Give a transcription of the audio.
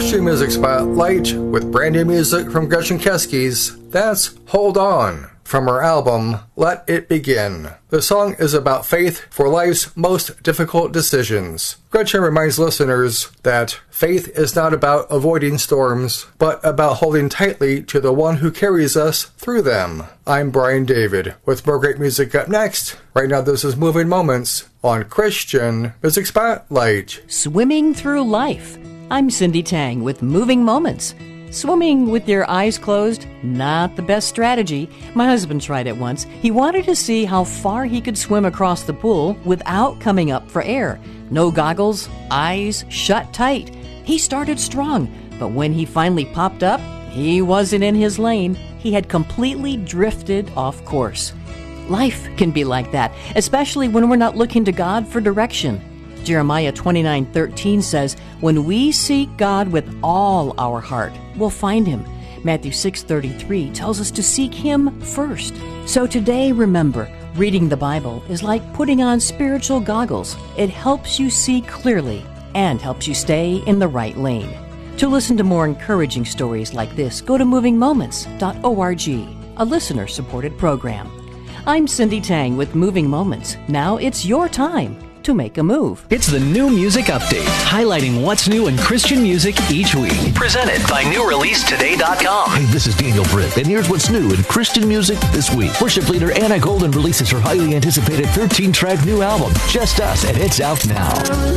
Christian Music Spotlight with brand new music from Gretchen Keskies. That's Hold On from her album Let It Begin. The song is about faith for life's most difficult decisions. Gretchen reminds listeners that faith is not about avoiding storms, but about holding tightly to the one who carries us through them. I'm Brian David with more great music up next. Right now this is Moving Moments on Christian Music Spotlight. Swimming through life. I'm Cindy Tang with Moving Moments. Swimming with your eyes closed, not the best strategy. My husband tried it once. He wanted to see how far he could swim across the pool without coming up for air. No goggles, eyes shut tight. He started strong, but when he finally popped up, he wasn't in his lane. He had completely drifted off course. Life can be like that, especially when we're not looking to God for direction. Jeremiah 29:13 says, when we seek God with all our heart, we'll find Him. Matthew 6:33 tells us to seek Him first. So today, remember, reading the Bible is like putting on spiritual goggles. It helps you see clearly and helps you stay in the right lane. To listen to more encouraging stories like this, go to movingmoments.org, a listener-supported program. I'm Cindy Tang with Moving Moments. Now it's your time to make a move. It's the New Music Update, highlighting what's new in Christian music each week. Presented by NewReleaseToday.com. Hey, this is Daniel Britt, and here's what's new in Christian music this week. Worship leader Anna Golden releases her highly anticipated 13-track new album, Just Us, and it's out now.